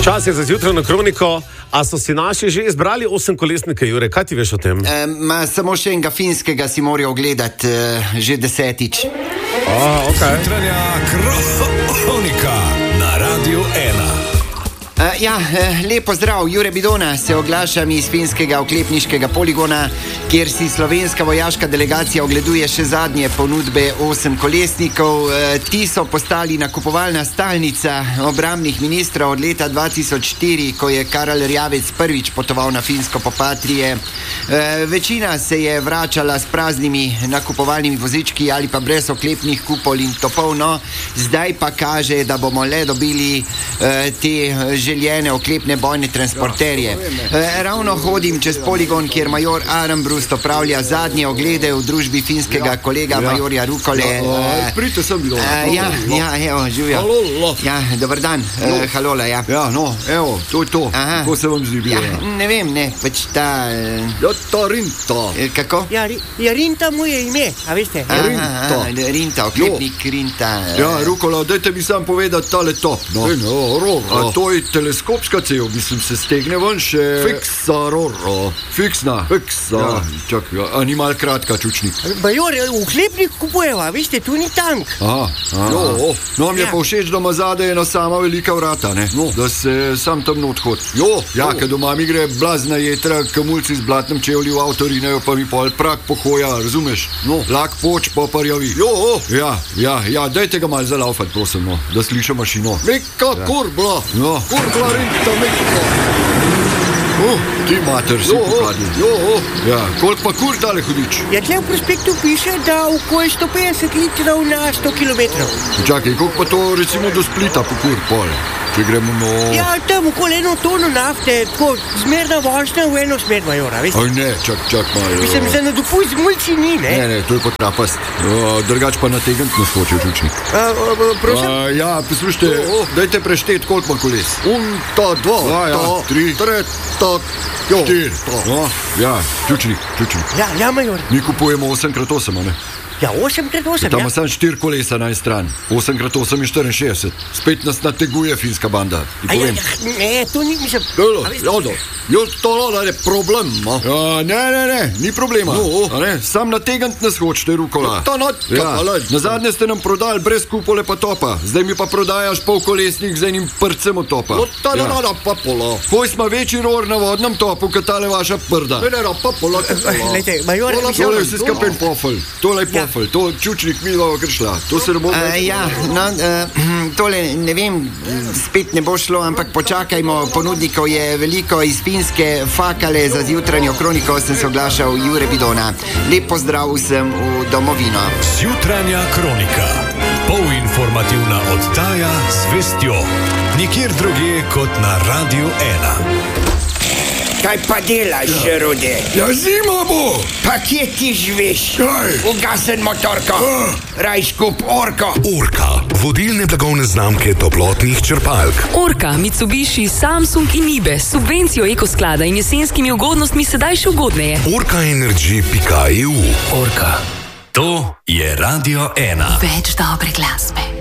Čas je za zjutrajno kroniko. A so si naši že izbrali 8-kolesnike, Jure? Kaj ti veš o tem? Samo še enega finskega si morajo ogledati, že 10. Okay. Jutranja kronika na Radiu 1. Lepo zdrav, Jure Bidona se oglašam iz finskega oklepniškega poligona, kjer si slovenska vojaška delegacija ogleduje še zadnje ponudbe 8-kolesnikov. Ti so postali nakupovalna stalnica obrambnih ministrov od leta 2004, ko je Karel Erjavec prvič potoval na Finsko po Patrije. Večina se je vračala s praznimi nakupovalnimi vozički ali pa brez oklepnih kupol in topov, no, zdaj pa kaže, da bomo le dobili te željene oklepne bojne transporterje. Ravno hodim čez poligon, kjer major Armbrust opravlja zadnje oglede v družbi finskega kolega majorja Rukole. Pridite sem bilo. Evo, živijo. Dobar dan. Halola, ja. Ja, no, evo, to je to. Kako se vam zdi bilo? Ne vem, ne, pač ta... Ta Rinta. Kako? Ja, Rinta mu je ime, a veste? Rinta, oklepnik Rinta. Ja, Rukola, dajte mi sam povedati tale top, no. A to je teleskopska cev, mislim, se stegne ven še... Fiksna. Ja, čakaj, a ni mal kratka, čučnik. Major, oklepnik kupujeva, veste, tu ni tank. No, mi je pa všeč, da ima zadaj ena sama velika vrata, ne? Da se sam tam odhod. Ker doma mi gre blazna jetra, kamulci z blatnem čevlji v avto rinejo, pa mi pol prak pohoja, razumeš? Lak poč, pa parjavi. Ja, dajte ga mal zalaufat, prosim, no, da sliša mašino. Meka kurbla. Kurbla Rinta, meka. Ti mater si pokadil. Ja, koliko pa kur tale hudič? Ja, tle v prospektu piše, da okoli 150 litrov na 100 kilometrov. Čakaj, koliko pa to recimo do Splita po kur pol? Če gremo Ja, tam okoli 1 tono nafte, tako zmerna vožnja v eno smer, majora, veste? Aj ne, čak malo. Mislim, za nadopust z mulci ni, ne? Ne, to je potrapast. Drugač pa nategant nas hoče, čučnik. Prosim? Ja, poslušajte, dajte preštet, koliko ima koles. 1, 2, 3, 4. Ja, čučnik. Ja, major. Mi kupujemo 8x8, ne? Ja, 8x8, Tam ima samo 4 kolesa na en stran. 8x8 je 64. Spet nas nateguje finska banda. Ne, to ni, mislim... To je problem, no? Ne, ni problema. Sam nategant nas hočete, Rukola. Na zadnje ste nam prodali brez kupole pa topa. Zdaj mi pa prodajaš polkolesnik z enim prcem od topa. Koj smo večji ror na vodnem topu, kot tale vaša prda. Lejte, major... Tole je vse skapen pofel. Tole je pofel. To čučnik Milova kršla. To se ne bo... Tole, ne vem, spet ne bo šlo, ampak počakajmo, ponudnikov je veliko iz finske fakale za zjutranjo kroniko, sem se oglašal Jure Bidona. Lep pozdrav vsem v domovino. Zjutranja kronika. Polinformativna oddaja z vestjo. Nikjer drugje kot na Radiu 1. Kaj pa delaš, Rode? Ja, zima bo! Pa kje ti živiš? Ugasen motorko. Raj skup Orko. Orka, vodilne blagovne znamke toplotnih črpalk. Orka, Mitsubishi, Samsung in Nibe s subvencijo ekosklada in jesenskimi ugodnostmi sedaj še ugodneje. Orkaenergy.eu. Orka. To je Radio 1. Več dobre glasbe.